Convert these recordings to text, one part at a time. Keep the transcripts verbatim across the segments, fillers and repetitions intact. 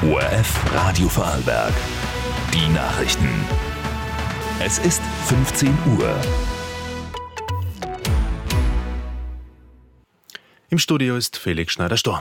O R F Radio Vorarlberg. Die Nachrichten. Es ist fünfzehn Uhr. Im Studio ist Felix Schneider-Storr.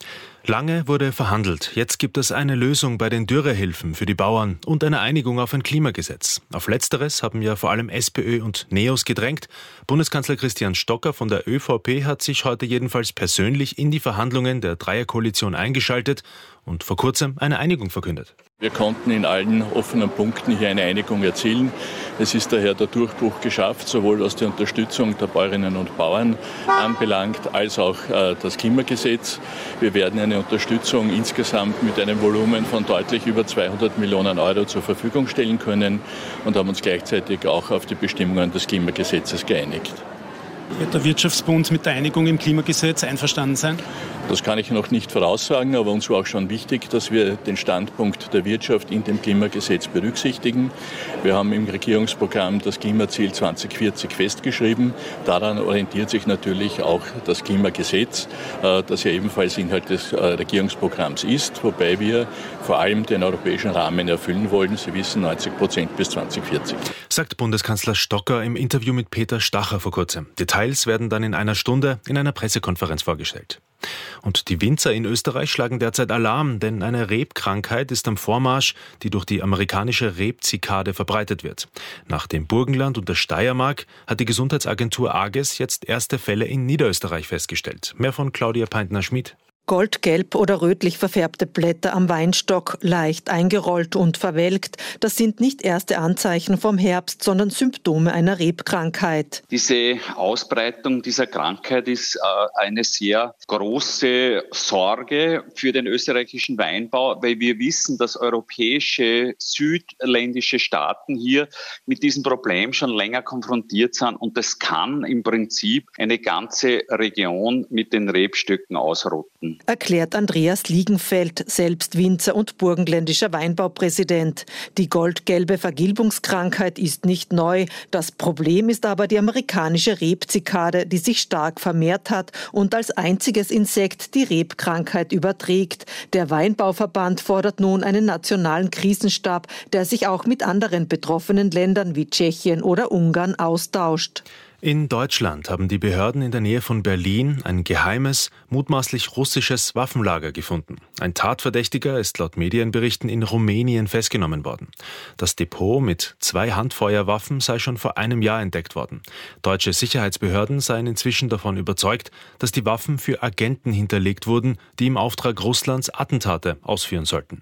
Lange wurde verhandelt. Jetzt gibt es eine Lösung bei den Dürrehilfen für die Bauern und eine Einigung auf ein Klimagesetz. Auf Letzteres haben ja vor allem SPÖ und NEOS gedrängt. Bundeskanzler Christian Stocker von der ÖVP hat sich heute jedenfalls persönlich in die Verhandlungen der Dreierkoalition eingeschaltet und vor kurzem eine Einigung verkündet. Wir konnten in allen offenen Punkten hier eine Einigung erzielen. Es ist daher der Durchbruch geschafft, sowohl was die Unterstützung der Bäuerinnen und Bauern anbelangt, als auch äh, das Klimagesetz. Wir werden eine Unterstützung insgesamt mit einem Volumen von deutlich über zweihundert Millionen Euro zur Verfügung stellen können und haben uns gleichzeitig auch auf die Bestimmungen des Klimagesetzes geeinigt. Wird der Wirtschaftsbund mit der Einigung im Klimagesetz einverstanden sein? Das kann ich noch nicht voraussagen, aber uns war auch schon wichtig, dass wir den Standpunkt der Wirtschaft in dem Klimagesetz berücksichtigen. Wir haben im Regierungsprogramm das Klimaziel zwanzig vierzig festgeschrieben. Daran orientiert sich natürlich auch das Klimagesetz, das ja ebenfalls Inhalt des Regierungsprogramms ist, wobei wir vor allem den europäischen Rahmen erfüllen wollen. Sie wissen, neunzig Prozent bis zwanzig vierzig. Sagt Bundeskanzler Stocker im Interview mit Peter Stacher vor kurzem. Details werden dann in einer Stunde in einer Pressekonferenz vorgestellt. Und die Winzer in Österreich schlagen derzeit Alarm, denn eine Rebkrankheit ist am Vormarsch, die durch die amerikanische Rebzikade verbreitet wird. Nach dem Burgenland und der Steiermark hat die Gesundheitsagentur AGES jetzt erste Fälle in Niederösterreich festgestellt. Mehr von Claudia Peintner-Schmid. Goldgelb oder rötlich verfärbte Blätter am Weinstock, leicht eingerollt und verwelkt. Das sind nicht erste Anzeichen vom Herbst, sondern Symptome einer Rebkrankheit. Diese Ausbreitung dieser Krankheit ist äh, eine sehr große Sorge für den österreichischen Weinbau, weil wir wissen, dass europäische, südländische Staaten hier mit diesem Problem schon länger konfrontiert sind und das kann im Prinzip eine ganze Region mit den Rebstöcken ausrotten. Erklärt Andreas Liegenfeld, selbst Winzer und burgenländischer Weinbaupräsident. Die goldgelbe Vergilbungskrankheit ist nicht neu. Das Problem ist aber die amerikanische Rebzikade, die sich stark vermehrt hat und als einziges Insekt die Rebkrankheit überträgt. Der Weinbauverband fordert nun einen nationalen Krisenstab, der sich auch mit anderen betroffenen Ländern wie Tschechien oder Ungarn austauscht. In Deutschland haben die Behörden in der Nähe von Berlin ein geheimes, mutmaßlich russisches Waffenlager gefunden. Ein Tatverdächtiger ist laut Medienberichten in Rumänien festgenommen worden. Das Depot mit zwei Handfeuerwaffen sei schon vor einem Jahr entdeckt worden. Deutsche Sicherheitsbehörden seien inzwischen davon überzeugt, dass die Waffen für Agenten hinterlegt wurden, die im Auftrag Russlands Attentate ausführen sollten.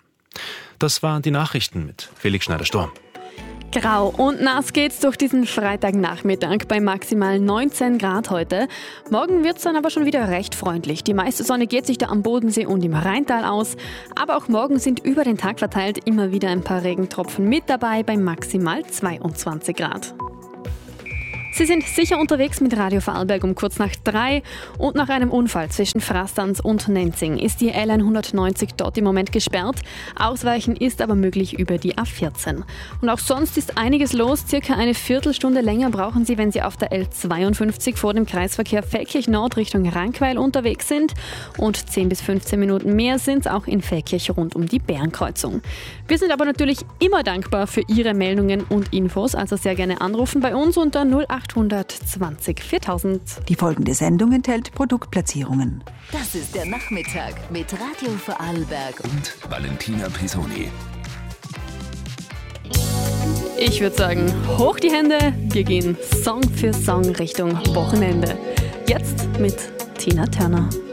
Das waren die Nachrichten mit Felix Schneider-Storr. Grau und nass geht's durch diesen Freitagnachmittag bei maximal neunzehn Grad heute. Morgen wird's dann aber schon wieder recht freundlich. Die meiste Sonne geht sich da am Bodensee und im Rheintal aus. Aber auch morgen sind über den Tag verteilt immer wieder ein paar Regentropfen mit dabei bei maximal zweiundzwanzig Grad. Sie sind sicher unterwegs mit Radio Vorarlberg um kurz nach drei und nach einem Unfall zwischen Frastanz und Nenzing ist die L hundertneunzig dort im Moment gesperrt. Ausweichen ist aber möglich über die A vierzehn. Und auch sonst ist einiges los. Circa eine Viertelstunde länger brauchen Sie, wenn Sie auf der L zweiundfünfzig vor dem Kreisverkehr Feldkirch Nord Richtung Rankweil unterwegs sind. Und zehn bis fünfzehn Minuten mehr sind es auch in Feldkirch rund um die Bärenkreuzung. Wir sind aber natürlich immer dankbar für Ihre Meldungen und Infos, also sehr gerne anrufen bei uns unter null acht zwanzig viertausend. Die folgende Sendung enthält Produktplatzierungen. Das ist der Nachmittag mit Radio Vorarlberg und Valentina Pisoni. Ich würde sagen, hoch die Hände, wir gehen Song für Song Richtung Wochenende. Jetzt mit Tina Turner.